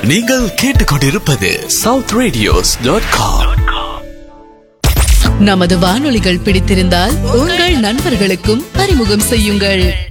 நீங்கள் கேட்டுக்கொண்டிருப்பது southradios.com. நமது வானொலிகள் பிடித்திருந்தால் உங்கள் நண்பர்களுக்கும் அறிமுகம் செய்யுங்கள்.